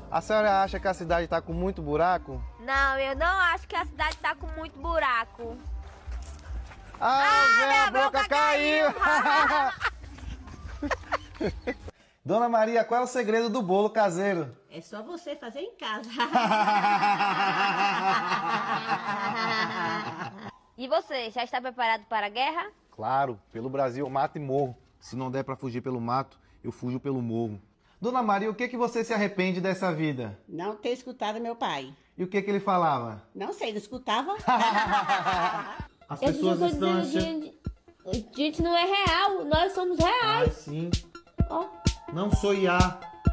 A senhora acha que a cidade está com muito buraco? Não, eu não acho que a cidade tá com muito buraco. Zé, minha boca caiu! Dona Maria, qual é o segredo do bolo caseiro? É só você fazer em casa. E você, já está preparado para a guerra? Claro, pelo Brasil eu mato e morro. Se não der para fugir pelo mato, eu fujo pelo morro. Dona Maria, o que você se arrepende dessa vida? Não ter escutado meu pai. E o que ele falava? Não sei, não escutava? As pessoas estão achando... Gente, não é real, nós somos reais. sim. Ó. Não sou IA.